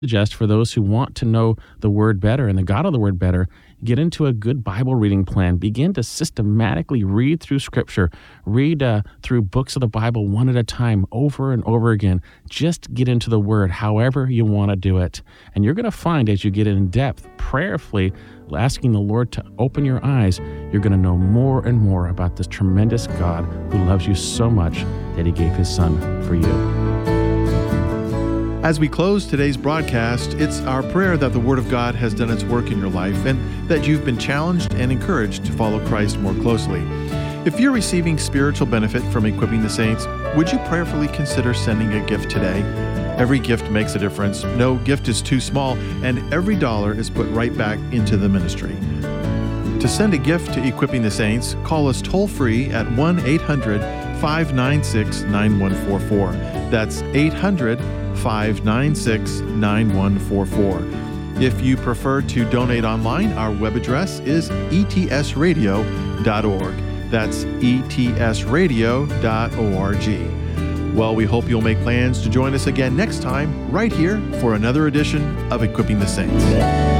suggest for those who want to know the Word better and the God of the Word better, get into a good Bible reading plan. Begin to systematically read through Scripture. Read through books of the Bible one at a time, over and over again. Just get into the Word however you want to do it. And you're going to find as you get in depth, prayerfully, asking the Lord to open your eyes, you're going to know more and more about this tremendous God who loves you so much that He gave His Son for you. As we close today's broadcast, it's our prayer that the Word of God has done its work in your life and that you've been challenged and encouraged to follow Christ more closely. If you're receiving spiritual benefit from equipping the saints, would you prayerfully consider sending a gift today? Every gift makes a difference. No gift is too small, and every dollar is put right back into the ministry. To send a gift to Equipping the Saints, call us toll-free at 1-800-596-9144. That's 800-596-9144. If you prefer to donate online, our web address is etsradio.org. That's etsradio.org. Well, we hope you'll make plans to join us again next time, right here, for another edition of Equipping the Saints.